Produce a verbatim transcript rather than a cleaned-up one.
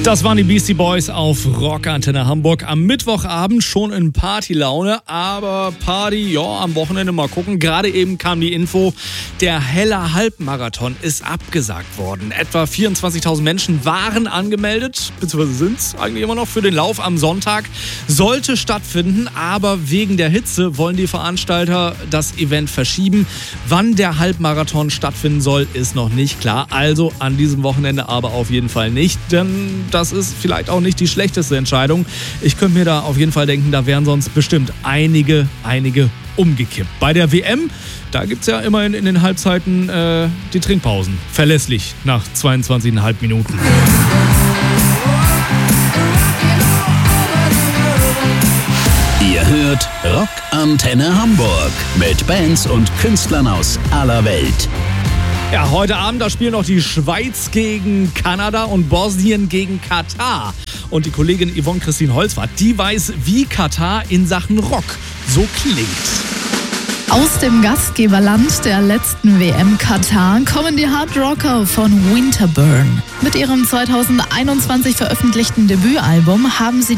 Das waren die Beastie Boys auf Rockantenne Hamburg. Am Mittwochabend schon in Partylaune, aber Party, ja, am Wochenende mal gucken. Gerade eben kam die Info, der Heller Halbmarathon ist abgesagt worden. Etwa vierundzwanzigtausend Menschen waren angemeldet, beziehungsweise sind es eigentlich immer noch für den Lauf am Sonntag. Sollte stattfinden, aber wegen der Hitze wollen die Veranstalter das Event verschieben. Wann der Halbmarathon stattfinden soll, ist noch nicht klar. Also an diesem Wochenende aber auf jeden Fall nicht, denn das ist vielleicht auch nicht die schlechteste Entscheidung. Ich könnte mir da auf jeden Fall denken, da wären sonst bestimmt einige, einige umgekippt. Bei der W M, da gibt es ja immerhin in den Halbzeiten äh, die Trinkpausen. Verlässlich nach zweiundzwanzig Komma fünf Minuten. Ihr hört Rockantenne Hamburg mit Bands und Künstlern aus aller Welt. Ja, heute Abend, da spielen noch die Schweiz gegen Kanada und Bosnien gegen Katar. Und die Kollegin Yvonne Christine Holzwart, die weiß, wie Katar in Sachen Rock so klingt. Aus dem Gastgeberland der letzten W M Katar kommen die Hardrocker von Winterburn. Mit ihrem zweitausendeinundzwanzig veröffentlichten Debütalbum haben sie